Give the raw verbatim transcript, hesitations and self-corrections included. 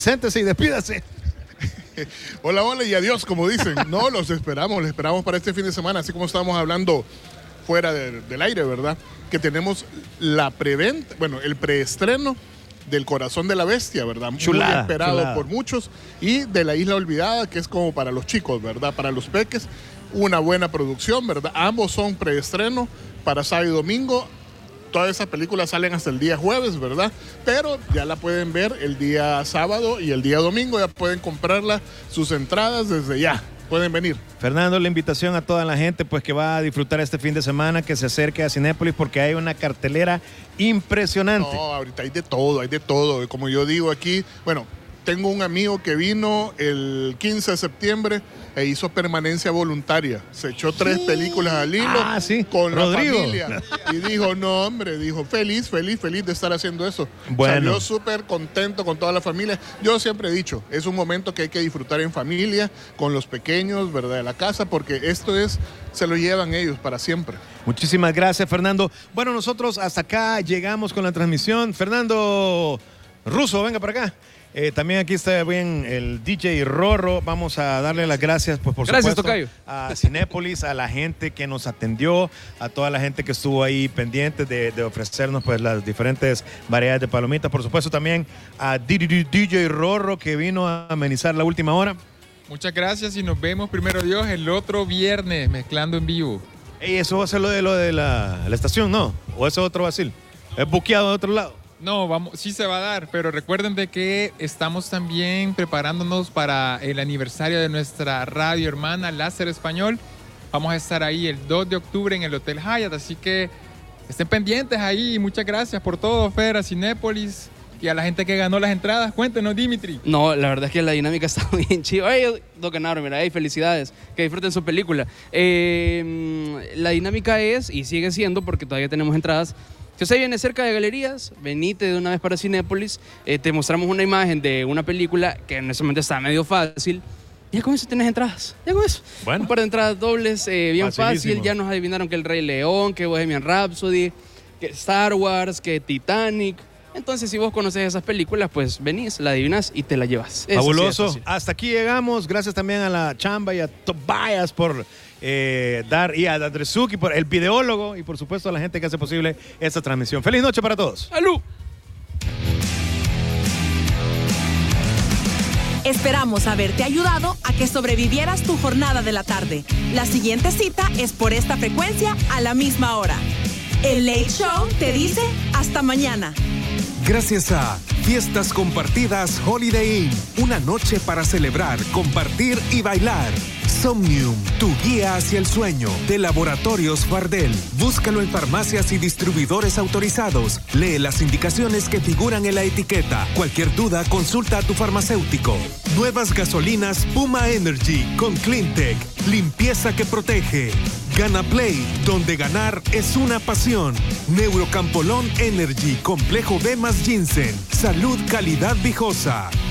Siéntese y despídase. Hola, hola y adiós, como dicen. No, los esperamos, los esperamos para este fin de semana, así como estábamos hablando fuera de, del aire, ¿verdad? Que tenemos la preventa, bueno, el preestreno del Corazón de la Bestia, ¿verdad? Chulada, muy esperado chulada. por muchos, y de La Isla Olvidada, que es como para los chicos, ¿verdad? Para los peques, una buena producción, ¿verdad? Ambos son preestreno para sábado y domingo. Todas esas películas salen hasta el día jueves, ¿verdad? Pero ya la pueden ver el día sábado y el día domingo, ya pueden comprarla, sus entradas desde ya. Pueden venir. Fernando, la invitación a toda la gente pues que va a disfrutar este fin de semana, que se acerque a Cinépolis porque hay una cartelera impresionante. No, ahorita hay de todo, hay de todo. Como yo digo aquí, bueno, tengo un amigo que vino el quince de septiembre e hizo permanencia voluntaria. Se echó tres sí. películas al hilo ah, sí. con Rodrigo. la familia. Y dijo, no, hombre, dijo, feliz, feliz, feliz de estar haciendo eso. Bueno. Salió súper contento con toda la familia. Yo siempre he dicho, es un momento que hay que disfrutar en familia, con los pequeños, ¿verdad? De la casa, porque esto es, se lo llevan ellos para siempre. Muchísimas gracias, Fernando. Bueno, nosotros hasta acá llegamos con la transmisión. Fernando Russo, venga para acá. Eh, también aquí está bien el D J Rorro. Vamos a darle las gracias, pues, por gracias, supuesto, tocayo. a Cinépolis, a la gente que nos atendió, a toda la gente que estuvo ahí pendiente de, de ofrecernos pues las diferentes variedades de palomitas. Por supuesto también a D J Rorro, que vino a amenizar la última hora. Muchas gracias y nos vemos, primero Dios, el otro viernes mezclando en vivo. Ey, eso va a ser lo de, lo de la, la estación, ¿no? ¿O eso es otro vacil? ¿Es buqueado de otro lado? No, vamos, sí se va a dar, pero recuerden de que estamos también preparándonos para el aniversario de nuestra radio hermana Láser Español. Vamos a estar ahí el dos de octubre en el Hotel Hyatt, así que estén pendientes ahí. Muchas gracias por todo, Fer, a Cinépolis y a la gente que ganó las entradas. Cuéntenos, Dimitri. No, la verdad es que la dinámica está bien chida. Hey, lo ganaron, mira, hey, felicidades, que disfruten su película. Eh, la dinámica es, y sigue siendo, porque todavía tenemos entradas. Si usted viene cerca de galerías, venite de una vez para Cinépolis, eh, te mostramos una imagen de una película que en ese momento está medio fácil. Ya con eso tienes entradas, ya con eso. Bueno. Un par de entradas dobles, eh, bien Facilísimo. fácil. Ya nos adivinaron que El Rey León, que Bohemian Rhapsody, que Star Wars, que Titanic. Entonces, si vos conoces esas películas, pues venís, la adivinas y te la llevas. Eso Fabuloso. sí es Hasta aquí llegamos. Gracias también a la Chamba y a Tobias por eh, dar, y a Andresuki por el videólogo, y por supuesto a la gente que hace posible esta transmisión. ¡Feliz noche para todos! ¡Salud! Esperamos haberte ayudado a que sobrevivieras tu jornada de la tarde. La siguiente cita es por esta frecuencia a la misma hora. El Late Show te dice hasta mañana. Gracias a Fiestas Compartidas Holiday Inn. Una noche para celebrar, compartir y bailar. Somnium, tu guía hacia el sueño. De Laboratorios Fardel. Búscalo en farmacias y distribuidores autorizados. Lee las indicaciones que figuran en la etiqueta. Cualquier duda, consulta a tu farmacéutico. Nuevas gasolinas Puma Energy con Cleantech. Limpieza que protege. Gana Play, donde ganar es una pasión. Neurocampolón Energy, Complejo B más Ginseng. Salud, calidad, Vijosa.